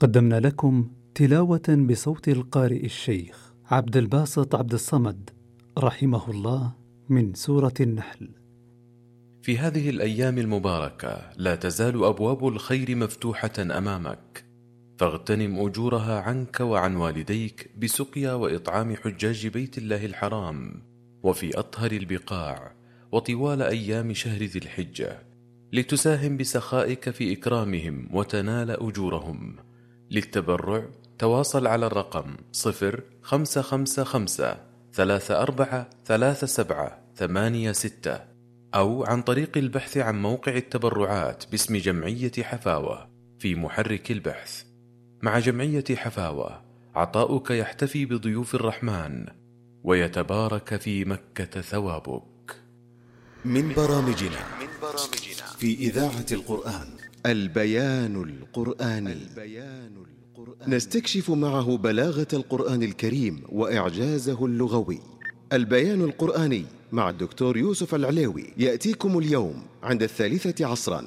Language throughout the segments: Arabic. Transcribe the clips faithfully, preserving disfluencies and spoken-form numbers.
قدمنا لكم تلاوة بصوت القارئ الشيخ عبد الباسط عبد الصمد رحمه الله من سورة النحل. في هذه الأيام المباركة لا تزال أبواب الخير مفتوحة أمامك، فاغتنم أجورها عنك وعن والديك بسقيا وإطعام حجاج بيت الله الحرام وفي أطهر البقاع وطوال أيام شهر ذي الحجة، لتساهم بسخائك في إكرامهم وتنال أجورهم. للتبرع تواصل على الرقم صفر خمسة خمسة خمسة ثلاثة أربعة ثلاثة سبعة ثمانية ستة، أو عن طريق البحث عن موقع التبرعات باسم جمعية حفاوة في محرك البحث. مع جمعية حفاوة عطاؤك يحتفي بضيوف الرحمن ويتبارك في مكة ثوابك. من برامجنا في إذاعة القرآن البيان القرآني. نستكشف معه بلاغة القرآن الكريم وإعجازه اللغوي. البيان القرآني مع الدكتور يوسف العليوي يأتيكم اليوم عند الثالثة عصرا.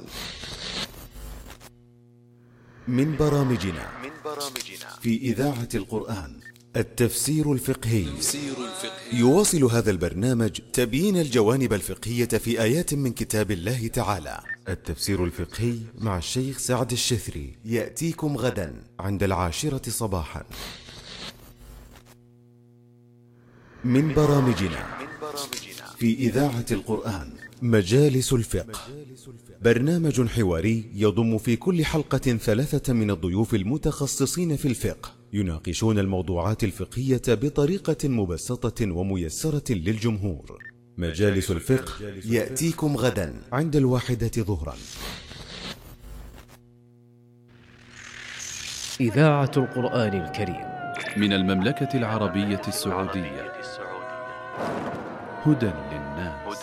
من برامجنا في إذاعة القرآن التفسير الفقهي. يواصل هذا البرنامج تبيين الجوانب الفقهية في آيات من كتاب الله تعالى. التفسير الفقهي مع الشيخ سعد الشثري يأتيكم غدا عند العاشرة صباحا. من برامجنا في إذاعة القرآن مجالس الفقه، برنامج حواري يضم في كل حلقة ثلاثة من الضيوف المتخصصين في الفقه، يناقشون الموضوعات الفقهية بطريقة مبسطة وميسرة للجمهور. مجالس الفقه يأتيكم غدا عند الواحدة ظهرا. إذاعة القرآن الكريم من المملكة العربية السعودية. هدى للناس.